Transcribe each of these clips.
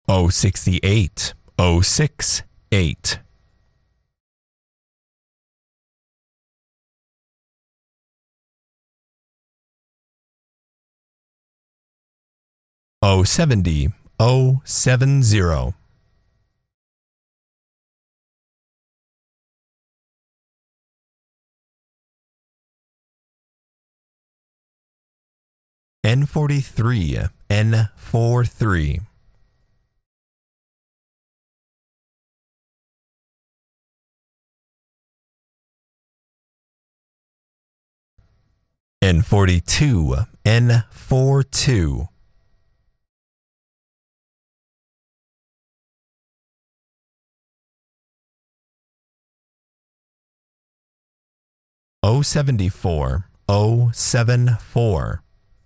068 068 070 070 N43 N43 N42 N42 074 074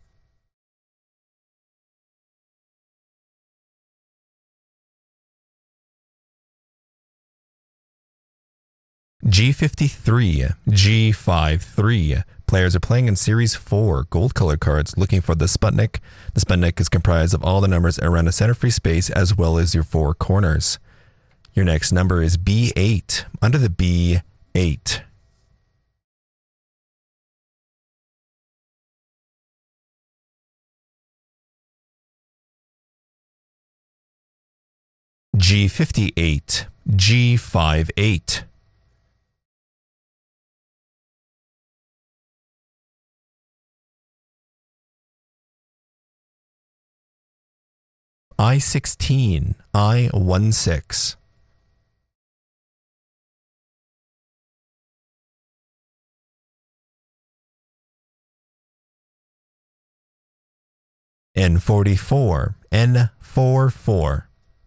G53 G53. Players are playing in Series 4 gold colored cards looking for the Sputnik. The Sputnik is comprised of all the numbers around a center free space as well as your four corners. Your next number is B8 under the B8. G58 G58 I16 I16 N44 N44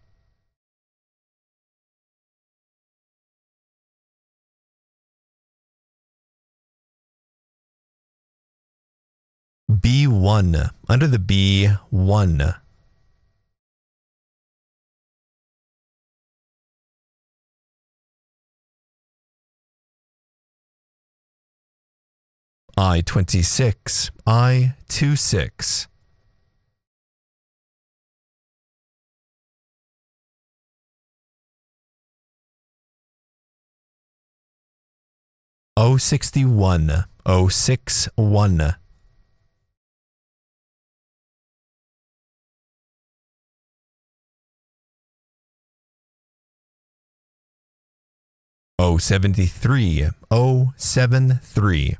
B1 under the B1. I26 I26 061 061 073 073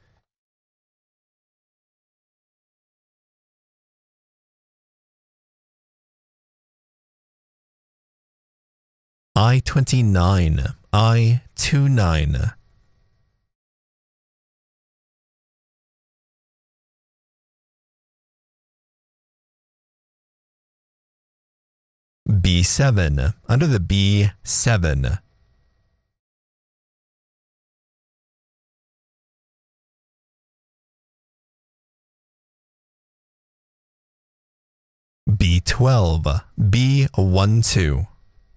I29 I29 B7 under the B7. B12 B12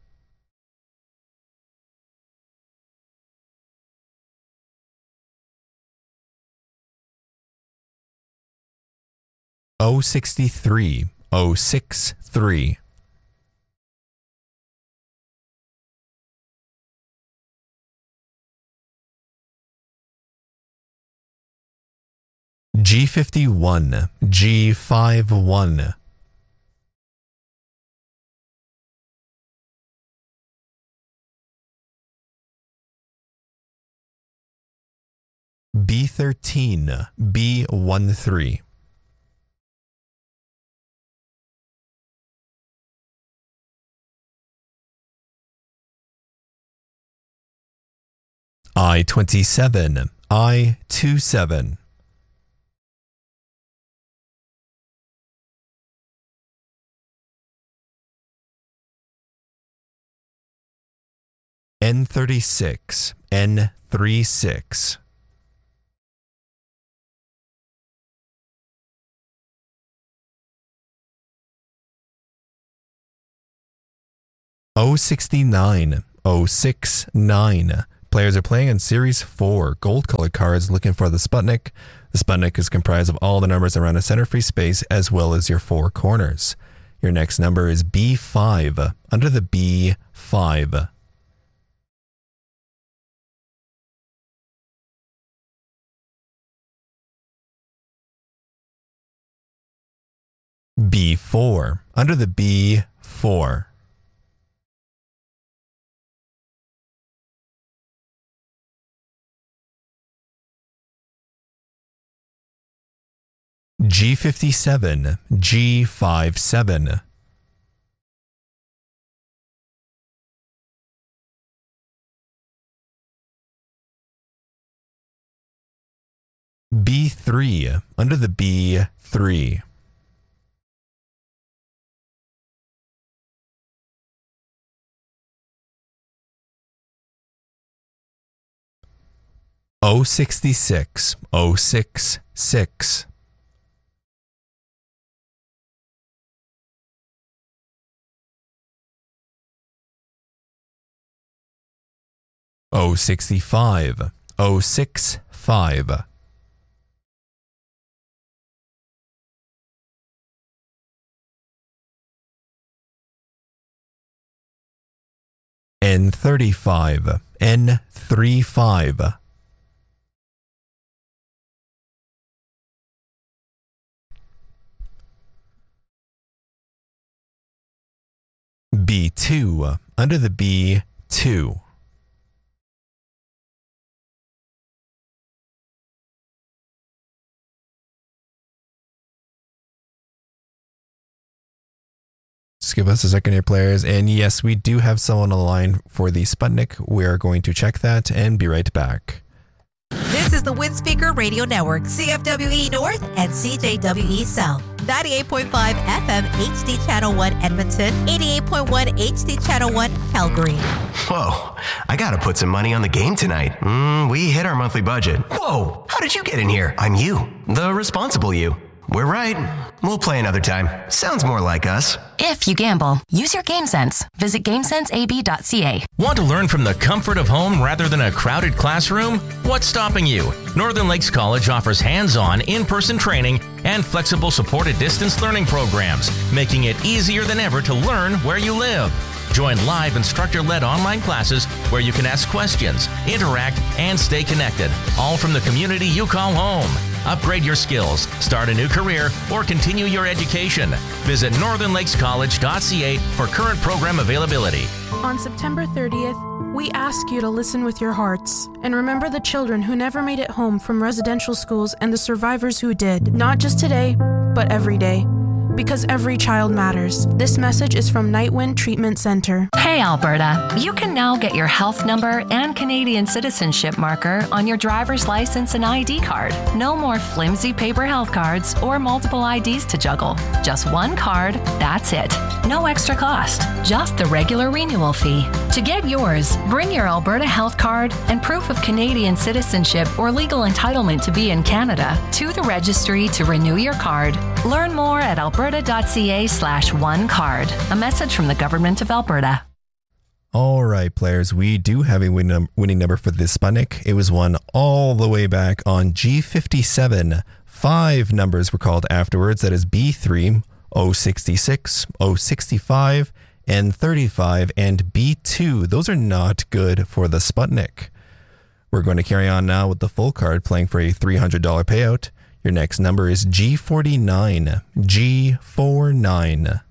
063 063 G51 G51 B13 B13 I27 I27 N36 N36 069 069. Players are playing in Series 4 gold colored cards looking for the Sputnik. The Sputnik is comprised of all the numbers around a center free space as well as your four corners. Your next number is B5. Under the B5. B4. Under the B4. G57. G57. B3. Under the B3. O66. O66. O65. O65. N35. N35. B2. Under the B2. Just give us a second here, players. And yes, we do have someone on the line for the Sputnik. We are going to check that and be right back. This is the Windspeaker Radio Network, CFWE North and CJWE South. 98.5 FM HD Channel 1 Edmonton, 88.1 HD Channel 1 Calgary. Whoa, I gotta put some money on the game tonight. We hit our monthly budget. Whoa, how did you get in here? I'm you, the responsible you. We're right. We'll play another time. Sounds more like us. If you gamble, use your GameSense. Visit GameSenseAB.ca. Want to learn from the comfort of home rather than a crowded classroom? What's stopping you? Northern Lakes College offers hands-on, in-person training and flexible supported distance learning programs, making it easier than ever to learn where you live. Join live instructor-led online classes where you can ask questions, interact, and stay connected, all from the community you call home. Upgrade your skills, start a new career, or continue your education. Visit northernlakescollege.ca for current program availability. On September 30th, we ask you to listen with your hearts and remember the children who never made it home from residential schools and the survivors who did, not just today, but every day. Because every child matters. This message is from Nightwind Treatment Center. Hey, Alberta. You can now get your health number and Canadian citizenship marker on your driver's license and ID card. No more flimsy paper health cards or multiple IDs to juggle. Just one card, that's it. No extra cost, just the regular renewal fee. To get yours, bring your Alberta health card and proof of Canadian citizenship or legal entitlement to be in Canada to the registry to renew your card. Learn more at alberta.ca/onecard. A message from the Government of Alberta. All right, players, we do have a winning number for this Sputnik. It was won all the way back on G57. 5 numbers were called afterwards. That is B3, O66, O65, N35, and B2. Those are not good for the Sputnik. We're going to carry on now with the full card, playing for a $300 payout. Your next number is G49. G49.